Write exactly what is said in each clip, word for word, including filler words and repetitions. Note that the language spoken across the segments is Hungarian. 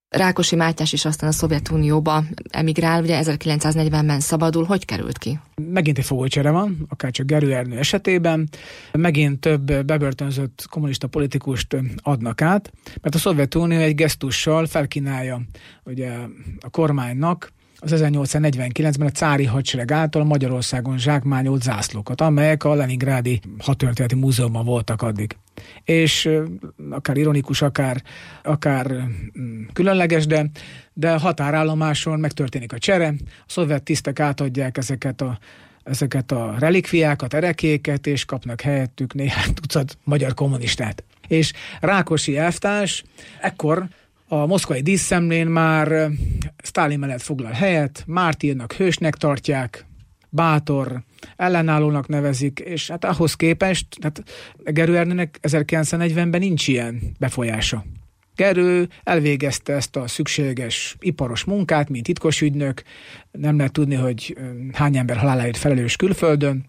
Rákosi Mátyás is aztán a Szovjetunióba emigrál, ugye ezerkilencszáznegyvenben szabadul. Hogy került ki? Megint egy fogolycsere van, akárcsak Gerő Ernő esetében. Megint több bebörtönzött kommunista politikust adnak át, mert a Szovjetunió egy gesztussal felkínálja ugye a kormánynak az ezernyolcszáznegyvenkilencben a cári hadsereg által Magyarországon zsákmányolt zászlókat, amelyek a Leningrádi Hadtörténeti Múzeumban voltak addig. És akár ironikus, akár, akár különleges, de, de határállomáson megtörténik a csere, a szovjet tisztek átadják ezeket a, ezeket a relikviákat, erekéket, és kapnak helyettük néhány tucat magyar kommunistát. És Rákosi elvtárs ekkor a moszkvai díszszemlén már Sztálin mellett foglal helyet, mártírnak, hősnek tartják, bátor, ellenállónak nevezik, és hát ahhoz képest, hát Gerő Ernőnek ezerkilencszáznegyvenben nincs ilyen befolyása. Gerő elvégezte ezt a szükséges iparos munkát, mint titkos ügynök, nem lehet tudni, hogy hány ember haláláért felelős külföldön,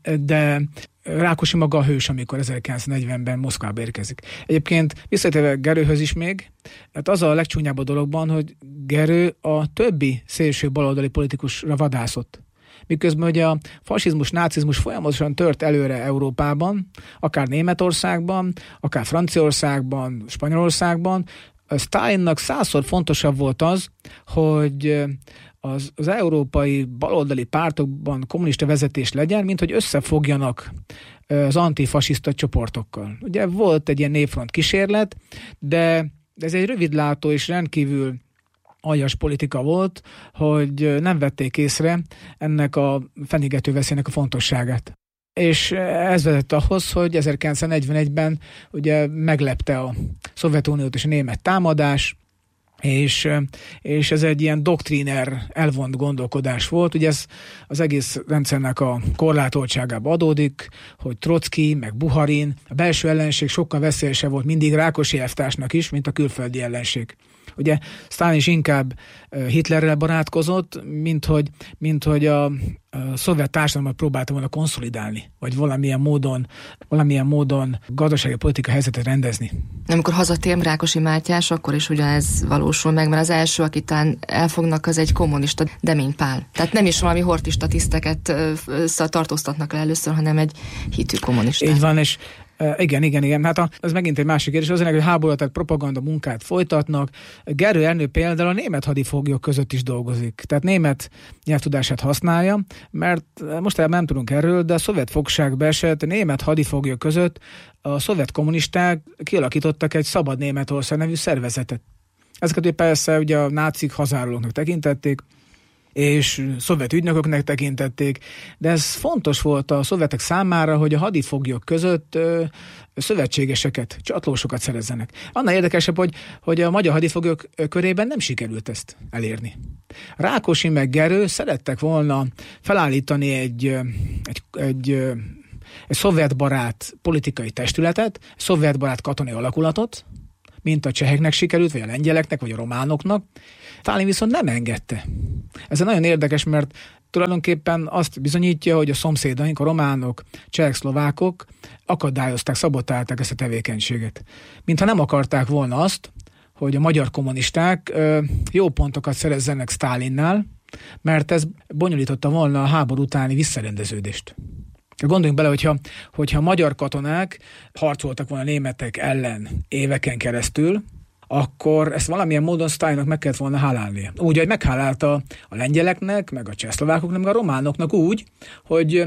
de Rákosi maga a hős, amikor ezerkilencszáznegyvenben Moszkvába érkezik. Egyébként visszatérve Gerőhöz is még, hát az a legcsúnyább a dologban, hogy Gerő a többi szélső baloldali politikusra vadászott. Miközben ugye a fasizmus, nácizmus folyamatosan tört előre Európában, akár Németországban, akár Franciaországban, Spanyolországban, Sztálinnak százszor fontosabb volt az, hogy az, az európai baloldali pártokban kommunista vezetés legyen, mint hogy összefogjanak az antifasiszta csoportokkal. Ugye volt egy ilyen névfront kísérlet, de ez egy rövidlátó és rendkívül aljas politika volt, hogy nem vették észre ennek a fenyegető veszélynek a fontosságát. És ez vezet ahhoz, hogy ezerkilencszáznegyvenegyben ugye meglepte a Szovjetuniót és a német támadás, és, és ez egy ilyen doktriner elvont gondolkodás volt. Ugye ez az egész rendszernek a korlátoltságába adódik, hogy Trocki, meg Buharin, a belső ellenség sokkal veszélyesebb volt mindig Rákosi elvtársnak is, mint a külföldi ellenség. Ugye Sztálin is inkább Hitlerrel barátkozott, mint hogy, mint hogy a, a szovjet társadalmat próbálta volna konszolidálni, vagy valamilyen módon, valamilyen módon gazdasági politikai helyzetet rendezni. Amikor hazatér Rákosi Mátyás, akkor is ugyanez valósul meg, mert az első, akit elfognak, az egy kommunista, Demény Pál. Tehát nem is valami hortista tiszteket tartóztatnak le először, hanem egy hitű kommunista. Így van, és Uh, igen, igen, igen. Hát a, ez megint egy másik kérdés. Azért, hogy háború, tehát propaganda munkát folytatnak. Gerő Ernő például a német hadifoglyok között is dolgozik. Tehát német nyelvtudását használja, mert most nem tudunk erről, de a szovjet fogságba esett német hadifoglyok között a szovjet kommunisták kialakítottak egy Szabad Németország nevű szervezetet. Ezeket persze ugye a nácik hazárulóknak tekintették, és szovjet ügynököknek tekintették, de ez fontos volt a szovjetek számára, hogy a hadifoglyok között ö, szövetségeseket, csatlósokat szerezzenek. Annál érdekesebb, hogy, hogy a magyar hadifoglyok körében nem sikerült ezt elérni. Rákosi meg Gerő szerettek volna felállítani egy, egy, egy, egy szovjetbarát politikai testületet, szovjetbarát katonai alakulatot, mint a cseheknek sikerült, vagy a lengyeleknek, vagy a románoknak. Sztálin viszont nem engedte. Ez nagyon érdekes, mert tulajdonképpen azt bizonyítja, hogy a szomszédaink, a románok, csehek, szlovákok akadályozták, szabotálták ezt a tevékenységet. Mintha nem akarták volna azt, hogy a magyar kommunisták ö, jó pontokat szerezzenek Sztálinnál, mert ez bonyolította volna a háború utáni visszarendeződést. Gondoljunk bele, hogyha, hogyha magyar katonák harcoltak volna a németek ellen éveken keresztül, akkor ezt valamilyen módon Sztálinnak meg kellett volna hálálnia. Úgy, hogy meghálálta a lengyeleknek, meg a csehszlovákoknak, meg a románoknak úgy, hogy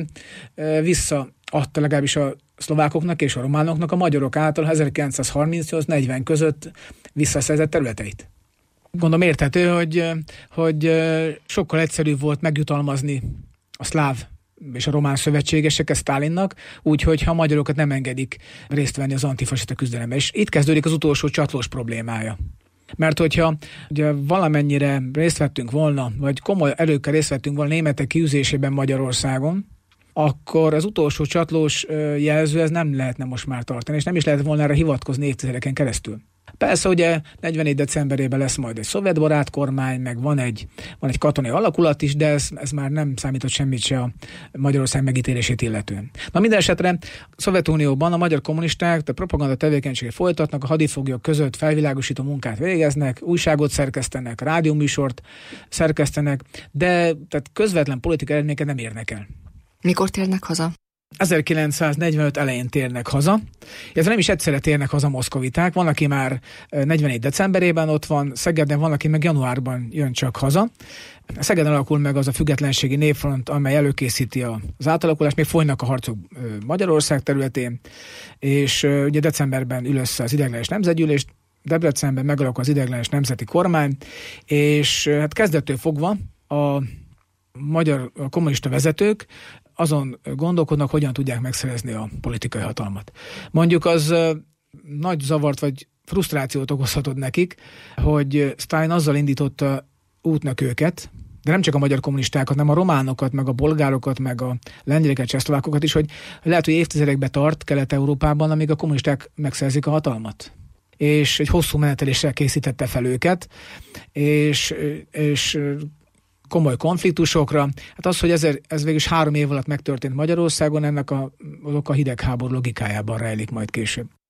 visszaadta legalábbis a szlovákoknak és a románoknak a magyarok által ezerkilencszázharmincnyolc-negyven között visszaszerzett területeit. Gondolom érthető, hogy, hogy sokkal egyszerűbb volt megjutalmazni a szláv és a román szövetségeseket Sztálinnak, úgyhogy ha a magyarokat nem engedik részt venni az antifasiszta küzdelemben. És itt kezdődik az utolsó csatlós problémája. Mert hogyha ugye valamennyire részt vettünk volna, vagy komoly erőkkel részt vettünk volna németek kiűzésében Magyarországon, akkor az utolsó csatlós jelző ez nem lehetne most már tartani, és nem is lehet volna erre hivatkozni évtizedeken keresztül. Persze, ugye negyvenegy decemberében lesz majd egy szovjetbarát kormány, meg van egy, van egy katonai alakulat is, de ez, ez már nem számított semmit se a Magyarország megítélését illetően. Na minden esetre a Szovjetunióban a magyar kommunisták a propaganda tevékenységet folytatnak, a hadifoglyok között felvilágosító munkát végeznek, újságot szerkesztenek, rádióműsort szerkesztenek, de tehát közvetlen politikai eredményeket nem érnek el. Mikor térnek haza? ezerkilencszáznegyvenöt elején térnek haza. Ez nem is egyszerre térnek haza moszkoviták. Van, aki már negyvenegy decemberében ott van, Szegeden van, aki meg januárban jön csak haza. Szegeden alakul meg az a függetlenségi népfront, amely előkészíti az átalakulást, még folynak a harcok Magyarország területén, és ugye decemberben ül össze az ideiglenes nemzetgyűlés, Debrecenben megalakul az ideiglenes nemzeti kormány, és hát kezdettől fogva a magyar a kommunista vezetők azon gondolkodnak, hogyan tudják megszerezni a politikai hatalmat. Mondjuk az nagy zavart vagy frusztrációt okozhatott nekik, hogy Sztálin azzal indította útnak őket, de nem csak a magyar kommunistákat, hanem a románokat, meg a bolgárokat, meg a lengyeleket, csehszlovákokat is, hogy lehet, hogy évtizedekbe tart Kelet-Európában, amíg a kommunisták megszerzik a hatalmat. És egy hosszú meneteléssel készítette fel őket, és, és komoly konfliktusokra. Hát az, hogy ez, ez végül is három év alatt megtörtént Magyarországon, ennek a, a hidegháború logikájában rejlik majd később.